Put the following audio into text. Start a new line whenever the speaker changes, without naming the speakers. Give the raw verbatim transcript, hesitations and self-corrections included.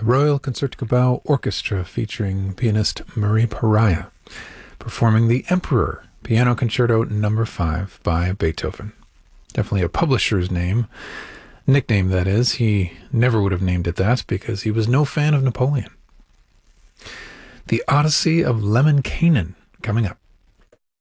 the Royal Concertgebouw Orchestra featuring pianist Marie Pariah, performing the Emperor Piano Concerto Number five by Beethoven. Definitely a publisher's name, nickname that is. He never would have named it that because he was no fan of Napoleon. The Odyssey of Lemminkainen coming up.